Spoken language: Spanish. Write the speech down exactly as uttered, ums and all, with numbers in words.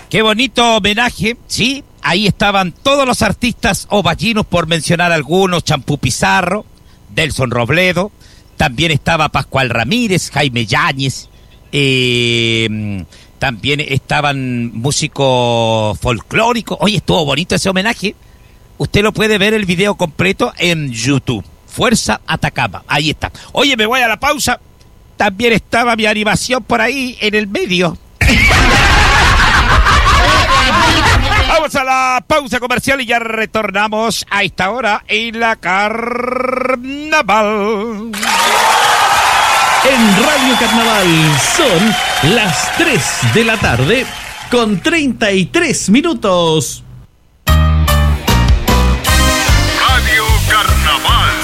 Qué bonito homenaje, sí. Ahí estaban todos los artistas ovallinos, por mencionar algunos: Champú Pizarro, Delson Robledo, también estaba Pascual Ramírez, Jaime Yáñez, eh, también estaban músicos folclóricos. Oye, estuvo bonito ese homenaje. Usted lo puede ver el video completo en YouTube. Fuerza Atacama, ahí está. Oye, me voy a la pausa. También estaba mi animación por ahí en el medio. Vamos a la pausa comercial y ya retornamos a esta hora en la Carnaval. En Radio Carnaval son las tres de la tarde con treinta y tres minutos.